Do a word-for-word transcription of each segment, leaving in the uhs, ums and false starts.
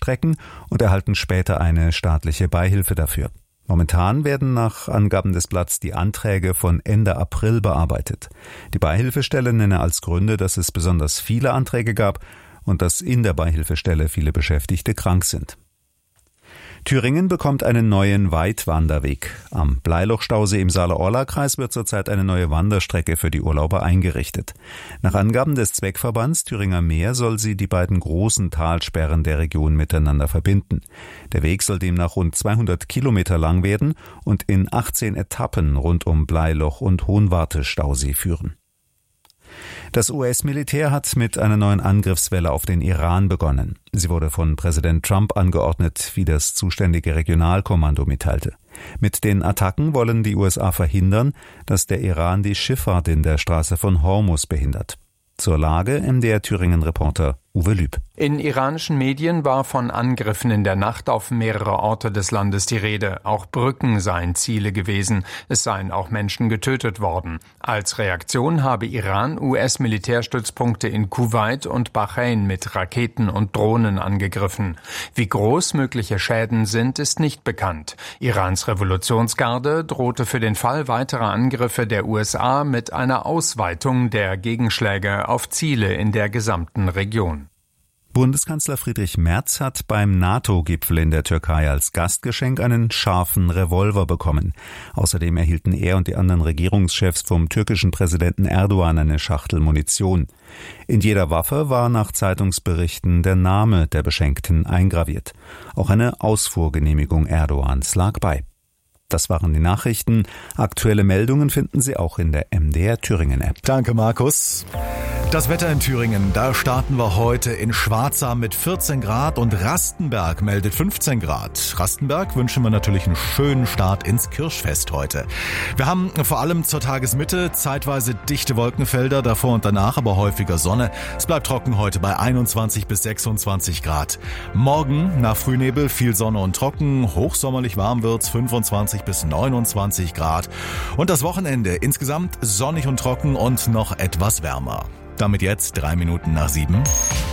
Wanderstrecken und erhalten später eine staatliche Beihilfe dafür. Momentan werden nach Angaben des Blatts die Anträge von Ende April bearbeitet. Die Beihilfestelle nenne als Gründe, dass es besonders viele Anträge gab und dass in der Beihilfestelle viele Beschäftigte krank sind. Thüringen bekommt einen neuen Weitwanderweg. Am Bleiloch-Stausee im Saale-Orla-Kreis wird zurzeit eine neue Wanderstrecke für die Urlauber eingerichtet. Nach Angaben des Zweckverbands Thüringer Meer soll sie die beiden großen Talsperren der Region miteinander verbinden. Der Weg soll demnach rund zweihundert Kilometer lang werden und in achtzehn Etappen rund um Bleiloch und Hohenwarte-Stausee führen. Das U S-Militär hat mit einer neuen Angriffswelle auf den Iran begonnen. Sie wurde von Präsident Trump angeordnet, wie das zuständige Regionalkommando mitteilte. Mit den Attacken wollen die U S A verhindern, dass der Iran die Schifffahrt in der Straße von Hormuz behindert. Zur Lage M D R-Thüringen-Reporter Uwe Lüb. In iranischen Medien war von Angriffen in der Nacht auf mehrere Orte des Landes die Rede. Auch Brücken seien Ziele gewesen. Es seien auch Menschen getötet worden. Als Reaktion habe Iran U S-Militärstützpunkte in Kuwait und Bahrain mit Raketen und Drohnen angegriffen. Wie groß mögliche Schäden sind, ist nicht bekannt. Irans Revolutionsgarde drohte für den Fall weiterer Angriffe der U S A mit einer Ausweitung der Gegenschläge auf Ziele in der gesamten Region. Bundeskanzler Friedrich Merz hat beim NATO-Gipfel in der Türkei als Gastgeschenk einen scharfen Revolver bekommen. Außerdem erhielten er und die anderen Regierungschefs vom türkischen Präsidenten Erdogan eine Schachtel Munition. In jeder Waffe war nach Zeitungsberichten der Name der Beschenkten eingraviert. Auch eine Ausfuhrgenehmigung Erdogans lag bei. Das waren die Nachrichten. Aktuelle Meldungen finden Sie auch in der M D R Thüringen App. Danke, Markus. Das Wetter in Thüringen, da starten wir heute in Schwarzach mit vierzehn Grad und Rastenberg meldet fünfzehn Grad. Rastenberg wünschen wir natürlich einen schönen Start ins Kirschfest heute. Wir haben vor allem zur Tagesmitte zeitweise dichte Wolkenfelder, davor und danach aber häufiger Sonne. Es bleibt trocken heute bei einundzwanzig bis sechsundzwanzig Grad. Morgen nach Frühnebel viel Sonne und trocken, hochsommerlich warm wird's, fünfundzwanzig bis neunundzwanzig Grad. Und das Wochenende insgesamt sonnig und trocken und noch etwas wärmer. Damit jetzt drei Minuten nach sieben.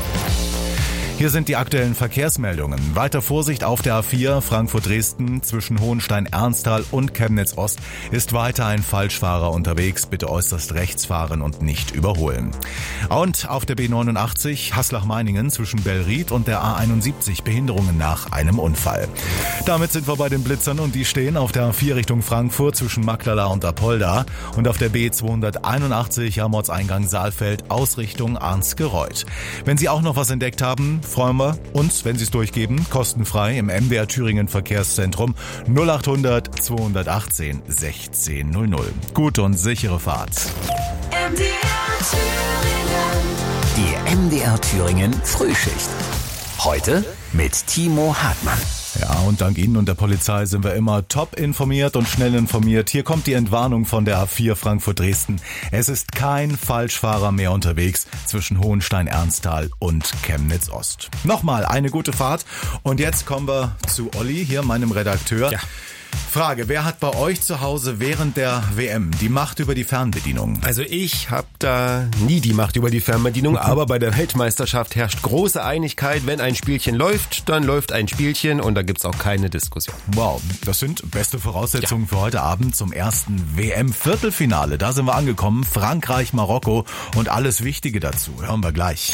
Hier sind die aktuellen Verkehrsmeldungen. Weiter Vorsicht auf der A vier Frankfurt-Dresden zwischen Hohenstein-Ernsthal und Chemnitz-Ost ist weiter ein Falschfahrer unterwegs. Bitte äußerst rechts fahren und nicht überholen. Und auf der B neunundachtzig Haslach-Meiningen zwischen Bellried und der A einundsiebzig Behinderungen nach einem Unfall. Damit sind wir bei den Blitzern und die stehen auf der A vier Richtung Frankfurt zwischen Magdala und Apolda und auf der B zweihunderteinundachtzig am Ortseingang Saalfeld Ausrichtung Arnsgereuth. Wenn Sie auch noch was entdeckt haben, freuen wir uns, wenn Sie es durchgeben, kostenfrei im M D R Thüringen Verkehrszentrum null achthundert zweihundertachtzehn sechzehn null null. Gute und sichere Fahrt. M D R Thüringen. Die M D R Thüringen Frühschicht. Heute mit Timo Hartmann. Ja, und dank Ihnen und der Polizei sind wir immer top informiert und schnell informiert. Hier kommt die Entwarnung von der A vier Frankfurt-Dresden. Es ist kein Falschfahrer mehr unterwegs zwischen Hohenstein-Ernsthal und Chemnitz-Ost. Nochmal eine gute Fahrt. Und jetzt kommen wir zu Olli, hier meinem Redakteur. Ja. Frage, wer hat bei euch zu Hause während der W M die Macht über die Fernbedienung? Also ich habe da nie die Macht über die Fernbedienung, aber bei der Weltmeisterschaft herrscht große Einigkeit. Wenn ein Spielchen läuft, dann läuft ein Spielchen und da gibt's auch keine Diskussion. Wow, das sind beste Voraussetzungen ja. für heute Abend zum ersten W M-Viertelfinale. Da sind wir angekommen, Frankreich, Marokko und alles Wichtige dazu. Hören wir gleich.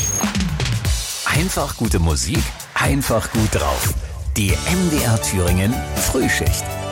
Einfach gute Musik, einfach gut drauf. Die M D R Thüringen Frühschicht.